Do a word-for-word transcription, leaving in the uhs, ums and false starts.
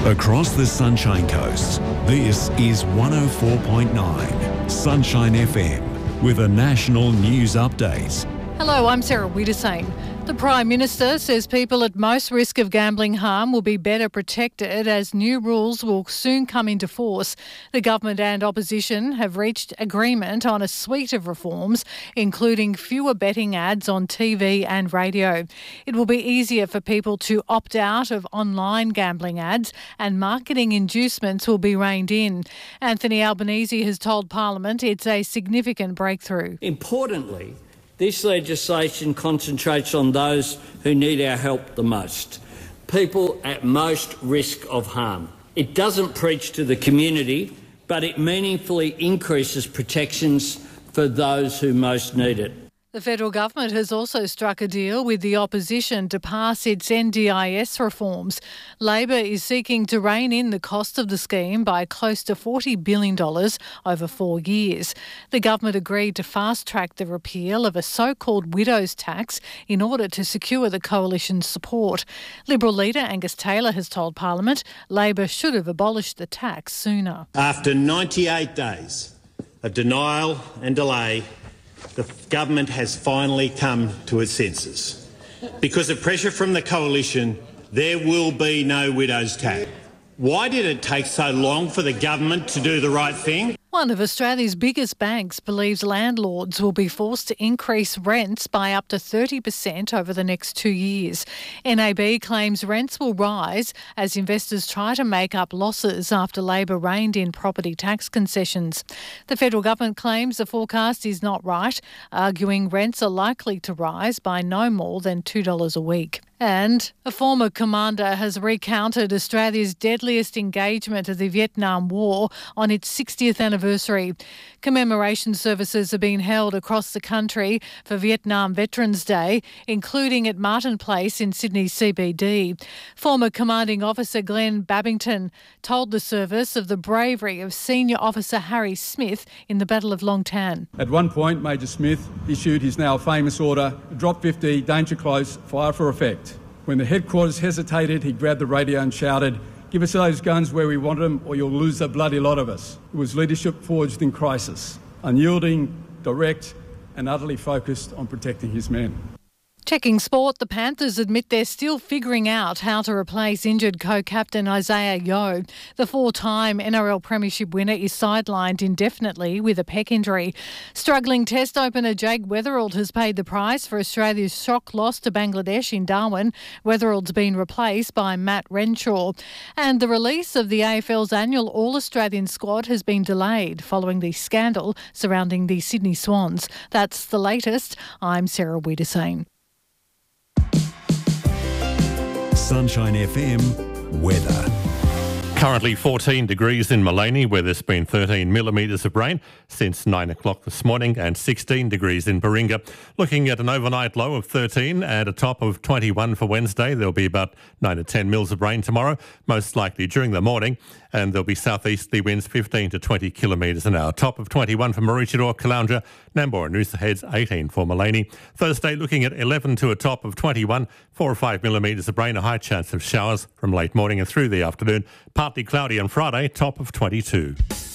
Across the Sunshine Coast, this is one oh four point nine Sunshine F M with a national news update. Hello, I'm Sarah Wiedersane. The Prime Minister says people at most risk of gambling harm will be better protected as new rules will soon come into force. The government and opposition have reached agreement on a suite of reforms, including fewer betting ads on T V and radio. It will be easier for people to opt out of online gambling ads and marketing inducements will be reined in. Anthony Albanese has told Parliament it's a significant breakthrough. Importantly, this legislation concentrates on those who need our help the most, people at most risk of harm. It doesn't preach to the community, but it meaningfully increases protections for those who most need it. The federal government has also struck a deal with the opposition to pass its N D I S reforms. Labor is seeking to rein in the cost of the scheme by close to forty billion dollars over four years. The government agreed to fast-track the repeal of a so-called widow's tax in order to secure the coalition's support. Liberal leader Angus Taylor has told Parliament Labor should have abolished the tax sooner. After ninety-eight days of denial and delay, the government has finally come to its senses. Because of pressure from the coalition, there will be no widow's tax. Why did it take so long for the government to do the right thing? One of Australia's biggest banks believes landlords will be forced to increase rents by up to thirty percent over the next two years. N A B claims rents will rise as investors try to make up losses after Labor reined in property tax concessions. The federal government claims the forecast is not right, arguing rents are likely to rise by no more than two dollars a week. And a former commander has recounted Australia's deadliest engagement of the Vietnam War on its sixtieth anniversary. Commemoration services are being held across the country for Vietnam Veterans Day, including at Martin Place in Sydney's C B D. Former Commanding Officer Glenn Babington told the service of the bravery of Senior Officer Harry Smith in the Battle of Long Tan. At one point, Major Smith issued his now famous order, drop fifty, danger close, fire for effect. When the headquarters hesitated, he grabbed the radio and shouted, "Give us those guns where we want them or you'll lose a bloody lot of us." It was leadership forged in crisis, unyielding, direct and utterly focused on protecting his men. Checking sport, the Panthers admit they're still figuring out how to replace injured co-captain Isaiah Yeo. The four-time N R L Premiership winner is sidelined indefinitely with a pec injury. Struggling Test opener Jake Weatherald has paid the price for Australia's shock loss to Bangladesh in Darwin. Weatherald's been replaced by Matt Renshaw. And the release of the A F L's annual All-Australian squad has been delayed following the scandal surrounding the Sydney Swans. That's the latest. I'm Sarah Wiedersane. Sunshine F M weather. Currently fourteen degrees in Maleny, where there's been thirteen millimetres of rain since nine o'clock this morning, and sixteen degrees in Baringa. Looking at an overnight low of thirteen and a top of twenty-one for Wednesday. There'll be about nine to ten mils of rain tomorrow, most likely during the morning, and there'll be southeasterly winds fifteen to twenty kilometres an hour. Top of twenty-one for Maroochydore, Caloundra, Nambour and Noosa Heads, eighteen for Maleny. Thursday looking at eleven to a top of twenty-one, four or five millimetres of rain, a high chance of showers from late morning and through the afternoon. Partly cloudy on Friday, top of twenty-two.